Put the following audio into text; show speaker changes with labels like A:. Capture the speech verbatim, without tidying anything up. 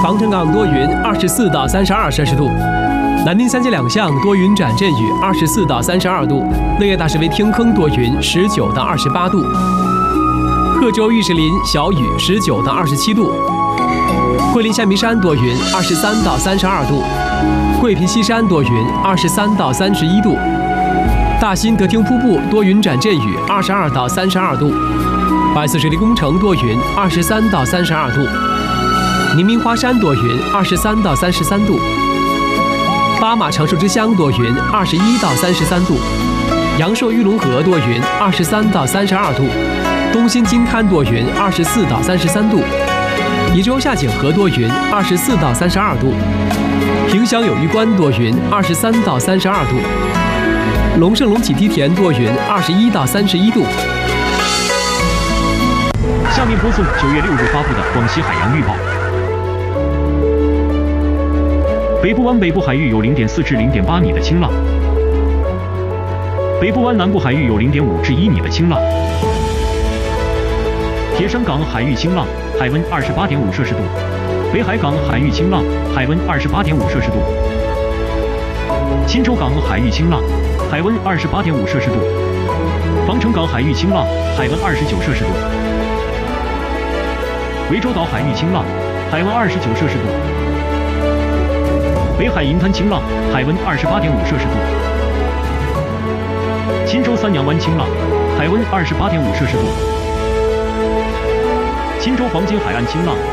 A: 防城港多云，二十四到三十二摄氏度。南宁三街两巷多云转阵雨，二十四到三十二度。乐业大石围天坑多云，十九到二十八度。贺州玉石林小雨，十九到二十七度。桂林象鼻山多云，二十三到三十二度。桂平西山多云，二十三到三十一度。大兴德厅瀑布多云转阵雨，二十二到三十二度。百色水利工程多云，二十三到三十二度。宁明花山多云，二十三到三十三度。巴马长寿之乡多云，二十一到三十三度。阳朔玉龙河多云，二十三到三十二度。东兴金滩多云，二十四到三十三度。宜州下井河多云，二十四到三十二度。萍乡有鱼关多云，二十三到三十二度。龙胜龙起梯田多云，二十一到三十一度。
B: 下面播送九月六日发布的广西海洋预报。北部湾北部海域有 零点四至零点八米的清浪，北部湾南部海域有 零点五至一米的清浪。铁山港海域清浪，海温二十八点五摄氏度；北海港海域清浪，海温二十八点五摄氏度；钦州港海域清浪，海温二十八点五摄氏度；防城港海域清浪，海温二十九摄氏度；涠洲岛海域清浪，海温二十九摄氏度；北海银滩清浪，海温二十八点五摄氏度；钦州三阳湾清浪，海温二十八点五摄氏度；钦州黄金海岸清浪。